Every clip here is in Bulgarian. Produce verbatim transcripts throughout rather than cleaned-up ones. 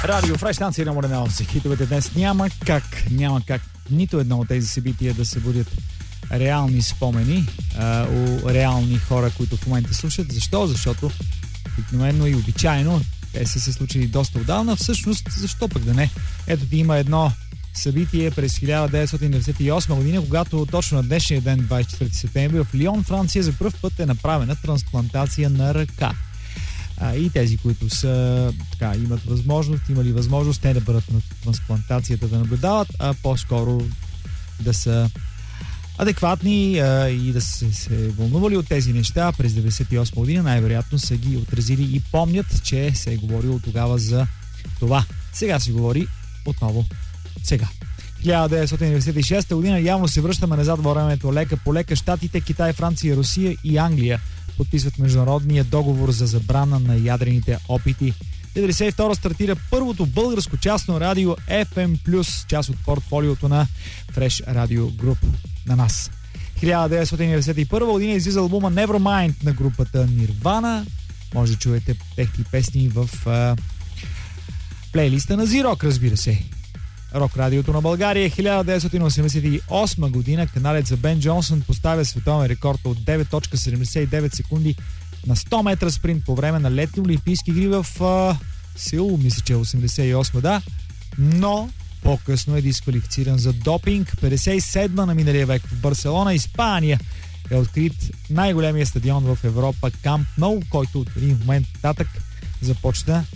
Радио Фреш, станция на Моренал. За хитовете днес няма как, няма как нито едно от тези събития да се будят реални спомени а, у реални хора, които в момента слушат. Защо? Защото обикновено и обичайно те са се случили доста отдавна. Всъщност, защо пък да не? Ето ти има едно събитие през хиляда деветстотин деветдесет и осма година, когато точно на днешния ден, двадесет и четвърти септември, в Лион, Франция, за пръв път е направена трансплантация на ръка. А, и тези, които са, така, имат възможност, имали възможност те да бъдат на трансплантацията да наблюдават, а по-скоро да са адекватни а, и да са се вълнували от тези неща през деветдесет и осма година, най-вероятно са ги отразили и помнят, че се е говорило тогава за това. Сега се говори отново сега. хиляда деветстотин деветдесет и шеста година явно се връщаме назад във времето лека по лека. Щатите, Китай, Франция, Русия и Англия подписват международния договор за забрана на ядрените опити. деветдесет и втора стартира първото българско частно радио еф ем плюс, част от портфолиото на Fresh Radio Group на нас. хиляда деветстотин деветдесет и първа година излиза албума Nevermind на групата Nirvana. Може да чуете техни песни в а, плейлиста на Z-Rock, разбира се. Рок радиото на България. хиляда деветстотин осемдесет и осма година каналец за Бен Джонсън поставя световен рекорд от девет цяло седемдесет и девет секунди на сто метра спринт по време на летни олимпийски игри в а, Сеул, мисля, че осемдесет и осма, да, но по-късно е дисквалифициран за допинг. петдесет и седма на миналия век в Барселона, Испания, е открит най-големия стадион в Европа Камп Ноу, който от един момент нататък започна,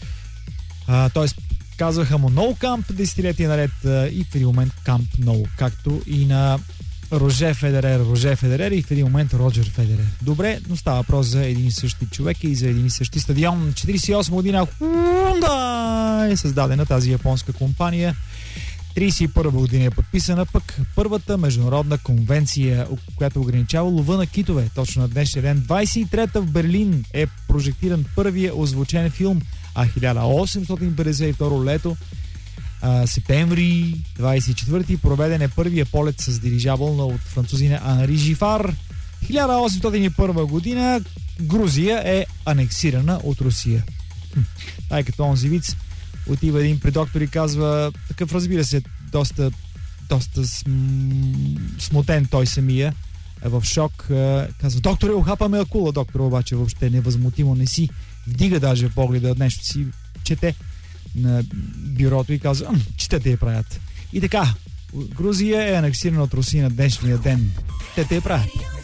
т.е. казваха му No Camp десетилетия наред и в един момент Camp No, както и на Роже Федерер, Роже Федерер и в един момент Роджер Федерер. Добре, но става въпрос за един и същи човек и за един и същи стадион. четиридесет и осма година Hyundai е създадена тази японска компания. тридесет и първа година е подписана пък първата международна конвенция, която ограничава лова на китове. Точно на днешния ден, двадесет и трета в Берлин, е прожектиран първия озвучен филм, а хиляда осемстотин петдесет и второ лето, а, септември двадесет и четвърти, проведен е първия полет с дирижабъл от французина Анри Жифар. хиляда осемстотин и първа година Грузия е анексирана от Русия. Тай като онзи виц, отива един при доктор и казва, такъв, разбира се, доста, доста см... смутен той самия, е в шок, казва, докторе, ухапаме акула. Доктор обаче въобще невъзмутимо не си вдига даже погледа, нещо си чете на бюрото и казва, че те те я правят. И така, Грузия е анексирана от Русия на днешния ден. Те те я правят.